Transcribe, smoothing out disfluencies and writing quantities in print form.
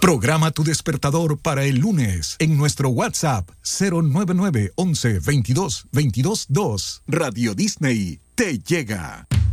Programa tu despertador para el lunes en nuestro WhatsApp 099 11 22 22 2. Radio Disney te llega.